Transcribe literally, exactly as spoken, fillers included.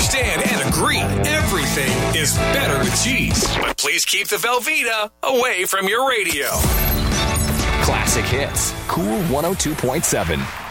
understand and agree everything is better with cheese. But please keep the Velveeta away from your radio. Classic Hits, Cool one oh two point seven.